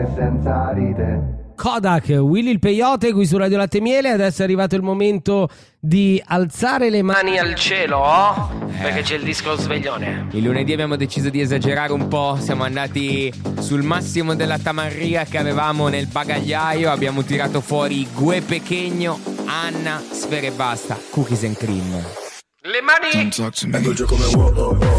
senza ride. Kodak, Willy il Peyote qui su Radio Latte e Miele. Adesso è arrivato il momento di alzare le mani al cielo, perché c'è il disco sveglione. Il lunedì abbiamo deciso di esagerare un po', siamo andati sul massimo della tamarria che avevamo nel bagagliaio, abbiamo tirato fuori Gue Pequeño, Anna, Sfere e Basta, Cookies and Cream. Le mani! Ecco il gioco come wow, oh, oh.